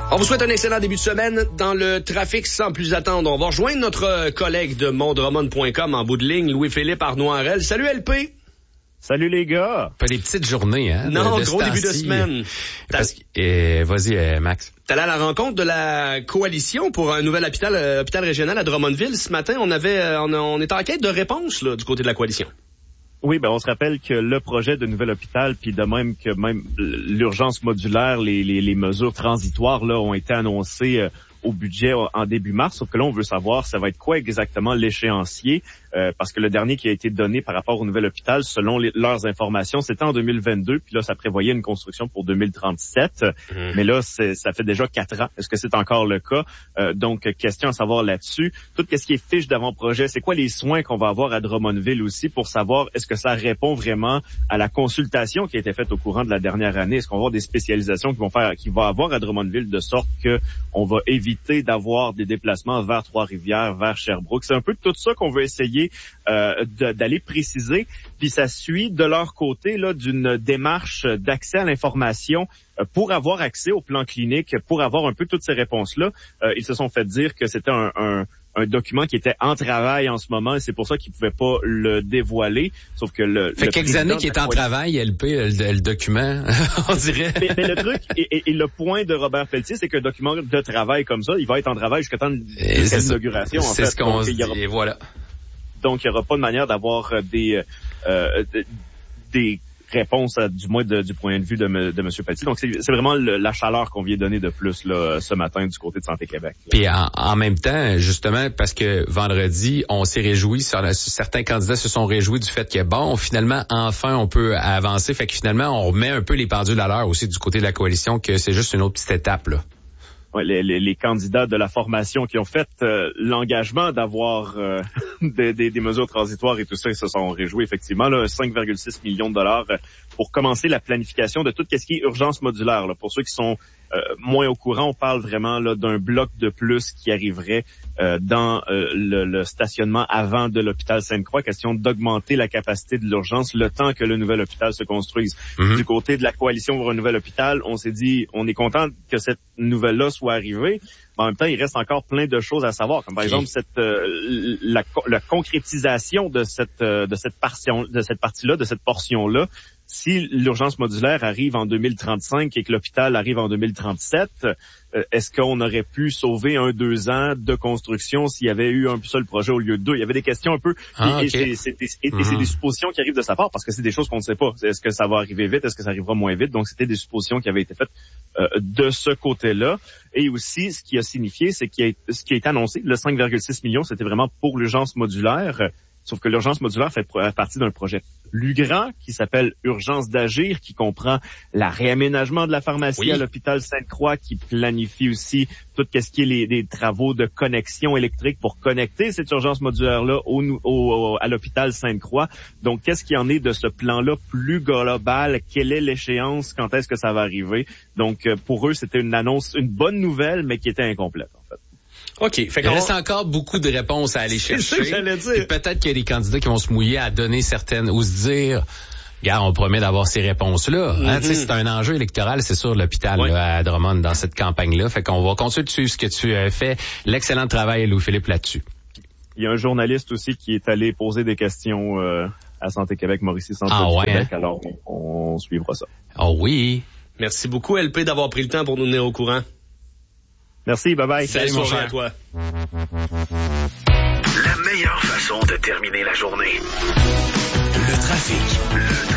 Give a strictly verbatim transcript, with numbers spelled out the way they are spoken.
On vous souhaite un excellent début de semaine dans le trafic sans plus attendre. On va rejoindre notre collègue de mondroman point com en bout de ligne, Louis-Philippe Arnoirel. Salut L P! Salut les gars! Pas des petites journées, hein? Non, de, de gros début de semaine. Parce que, euh, vas-y, euh, Max. T'es allé à la rencontre de la coalition pour un nouvel hôpital, euh, hôpital régional à Drummondville. Ce matin, on avait, euh, on, on est en quête de réponse là, du côté de la coalition. Oui, ben on se rappelle que le projet de nouvel hôpital, puis de même que même l'urgence modulaire, les, les, les mesures transitoires là ont été annoncées euh, au budget en début mars. Sauf que là, on veut savoir ça va être quoi exactement l'échéancier, euh, parce que le dernier qui a été donné par rapport au nouvel hôpital, selon les, leurs informations, c'était en deux mille vingt-deux, puis là, ça prévoyait une construction pour deux mille trente-sept. Mmh. Mais là, c'est, ça fait déjà quatre ans. Est-ce que c'est encore le cas? Euh, donc, question à savoir là-dessus. Tout ce qui est fiche d'avant-projet, c'est quoi les soins qu'on va avoir à Drummondville aussi pour savoir est-ce que ça répond vraiment à la consultation qui a été faite au courant de la dernière année? Est-ce qu'on va avoir des spécialisations qui vont faire, qui vont avoir à Drummondville de sorte que on va éviter d'avoir des déplacements vers Trois-Rivières, vers Sherbrooke? C'est un peu tout ça qu'on veut essayer euh, de, d'aller préciser. Puis ça suit de leur côté là d'une démarche d'accès à l'information euh, pour avoir accès au plan clinique, pour avoir un peu toutes ces réponses-là. Euh, ils se sont fait dire que c'était un, un un document qui était en travail en ce moment et c'est pour ça qu'ils pouvaient pas le dévoiler. Sauf que le fait le quelques années qu'il est en travail, L P, le, le document, on dirait. Mais, mais le truc et, et, et le point de Robert Pelletier, c'est qu'un document de travail comme ça, il va être en travail jusqu'à temps de l'inauguration. C'est, en c'est fait. ce qu'on donc, se dit, aura, et voilà. Donc, il n'y aura pas de manière d'avoir des euh, des réponse à, du moins de, du point de vue de, de M. Pelletier. Donc, c'est, c'est vraiment le, la chaleur qu'on vient donner de plus là, ce matin du côté de Santé Québec. Là. Puis en, en même temps, justement, parce que vendredi, on s'est réjoui, certains candidats se sont réjouis du fait que, bon, finalement, enfin, on peut avancer. Fait que finalement, on remet un peu les pendules à l'heure aussi du côté de la coalition, que c'est juste une autre petite étape, là. Ouais, les, les, les candidats de la formation qui ont fait euh, l'engagement d'avoir euh, des, des, des mesures transitoires et tout ça, ils se sont réjouis effectivement. Là, cinq virgule six millions de dollars pour commencer la planification de tout ce qui est urgence modulaire. Là. Pour ceux qui sont euh, moins au courant, on parle vraiment là, d'un bloc de plus qui arriverait euh, dans euh, le, le stationnement avant de l'hôpital Sainte-Croix. Question d'augmenter la capacité de l'urgence le temps que le nouvel hôpital se construise. Mm-hmm. Du côté de la coalition pour un nouvel hôpital, on s'est dit, on est content que cette nouvelle-là soit arrivée. Mais en même temps, il reste encore plein de choses à savoir, comme par okay. exemple cette euh, la, la concrétisation de cette euh, de cette portion de cette partie-là, de cette portion-là. Si l'urgence modulaire arrive en deux mille trente-cinq et que l'hôpital arrive en deux mille trente-sept, euh, est-ce qu'on aurait pu sauver un, deux ans de construction s'il y avait eu un seul projet au lieu de deux? Il y avait des questions un peu, ah, et, okay. et, c'est, et, et, mm-hmm. et c'est des suppositions qui arrivent de sa part parce que c'est des choses qu'on ne sait pas. Est-ce que ça va arriver vite? Est-ce que ça arrivera moins vite? Donc, c'était des suppositions qui avaient été faites euh, de ce côté-là. Et aussi, ce qui a signifié, c'est qu'il y a, ce qui a été annoncé, le cinq virgule six millions, c'était vraiment pour l'urgence modulaire. Sauf que l'urgence modulaire fait partie d'un projet plus grand qui s'appelle Urgence d'agir, qui comprend la réaménagement de la pharmacie oui. à l'hôpital Sainte-Croix, qui planifie aussi tout ce qui est les, les travaux de connexion électrique pour connecter cette urgence modulaire-là au, au, à l'hôpital Sainte-Croix. Donc, qu'est-ce qu'il y en est de ce plan-là plus global? Quelle est l'échéance? Quand est-ce que ça va arriver? Donc, pour eux, c'était une annonce, une bonne nouvelle, mais qui était incomplète, en fait. OK. Fait Il reste encore beaucoup de réponses à aller chercher. C'est ça que j'allais dire. Et peut-être qu'il y a des candidats qui vont se mouiller à donner certaines, ou se dire, regarde, on promet d'avoir ces réponses-là. Mm-hmm. Hein, tu sais, c'est un enjeu électoral, c'est sûr, l'hôpital oui. là, à Drummond dans cette campagne-là. Fait qu'on va continuer de suivre ce que tu as fait. L'excellent travail, Louis-Philippe, là-dessus. Il y a un journaliste aussi qui est allé poser des questions euh, à Santé Québec, Mauricie Centre ah, du ouais, Québec. Hein? Alors, on, on suivra ça. Oh oui. Merci beaucoup, L P, d'avoir pris le temps pour nous tenir au courant. Merci, bye-bye. Salut, mon cher. À toi. La meilleure façon de terminer la journée. Le trafic. Le trafic.